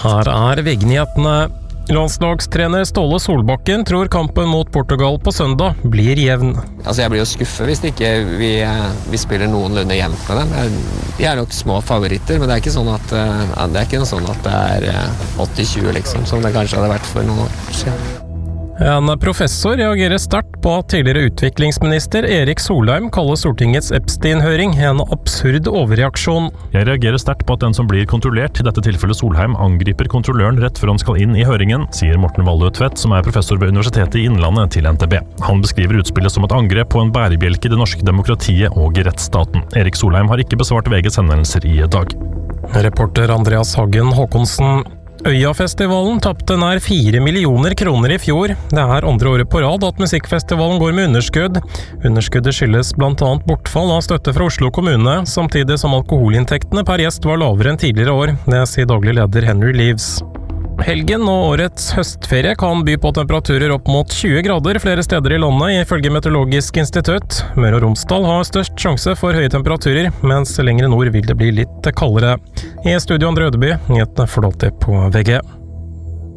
Her VG-nyhetene. Landslagstrener Ståle Solbakken tror kampen mot Portugal på søndag blir jevn. Jeg blir jo skuffet hvis ikke vi spiller noenlunde jevnt med dem. De nok små favoritter, men det ikke sånn at det er 80-20 liksom, som det kanskje hadde vært for noen år siden. En professor reagerer sterkt på at tidligere utviklingsminister Erik Solheim kaller Stortingets Epstein-høring en absurd overreaksjon. Jeg reagerer sterkt på at den som blir kontrollert, i dette tilfellet Solheim, angriper kontrolløren rett før han skal inn i høringen, sier Morten Vallø Tvedt, som professor ved Universitetet i Innlandet til NTB. Han beskriver utspillet som et angrep på en bærebjelke i det norske demokratiet og i rettsstaten. Erik Solheim har ikke besvart VGs henvendelser i dag. Reporter Andreas Hagen Håkonsen. Øyafestivalen tappte nær 4 millioner kroner i fjor. Det andre året på rad at musikkfestivalen går med underskudd. Underskuddet skyldes blant annet bortfall av støtte fra Oslo kommune, samtidig som alkoholinntektene per gjest var lavere enn tidligere år. Det sier daglig leder Henry Leaves. Helgen og årets høstferie kan by på temperaturer opp mot 20 grader flere steder i landet, ifølge Meteorologisk institutt. Møre og Romsdal har størst sjanse for høye temperaturer, mens lengre nord vil det bli litt kaldere. I studio Andre Ødeby, nyhetene får du alltid på VG.